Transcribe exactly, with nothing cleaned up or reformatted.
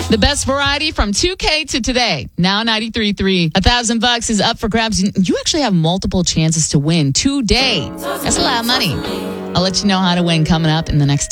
The best variety from two K to today. Now ninety-three point three. A thousand bucks is up for grabs. You actually have multiple chances to win today. That's a lot of money. I'll let you know how to win coming up in the next